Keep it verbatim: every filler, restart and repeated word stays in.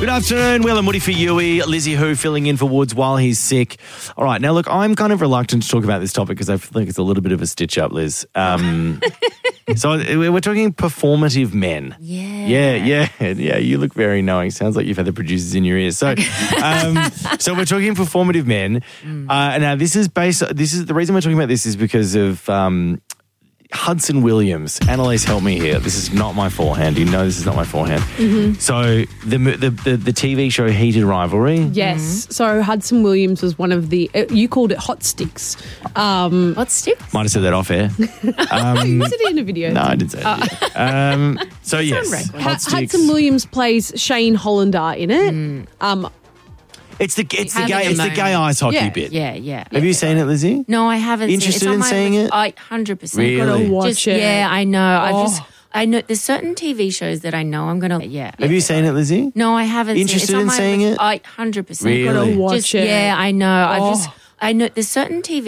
Good afternoon, Will and Woody for Yui. Lizzie Who filling in for Woods while he's sick. All right, now look, I'm kind of reluctant to talk about this topic because I feel like it's a little bit of a stitch up, Liz. Um, so we're talking performative men. Yeah. Yeah, yeah, yeah. You look very knowing. Sounds like you've had the producers in your ears. So, um, so we're talking performative men. Mm. Uh, now, this is based. This is the reason we're talking about this is because of. Um, Hudson Williams. Annalise, help me here. This is not my forehand. You know this is not my forehand. Mm-hmm. So the, the the the T V show Heated Rivalry. Yes. Mm-hmm. So Hudson Williams was one of the, uh, you called it Hot Sticks. Um, Hot Sticks? Might have said that off air. Um, was it in a video? No, I didn't say uh, it. Um, so yes, Hot H- Sticks. Hudson Williams plays Shane Hollander in it. Mm. Um, It's the it's the gay it's the gay ice hockey yeah, bit. Yeah, yeah. Have yeah. you seen it, Lizzie? No, I haven't. Interested seen it. in It's on seeing my, it? I hundred percent. Really? Gotta watch just, it. Yeah, I know. I Oh. just I know there's certain T V shows that I know I'm gonna. Yeah. Have you seen it, Lizzie? No, I haven't. Interested seen it. in It's on seeing my, it? I hundred percent. Really? Gotta watch just, it. Yeah, I know. Oh. I just I know there's certain T V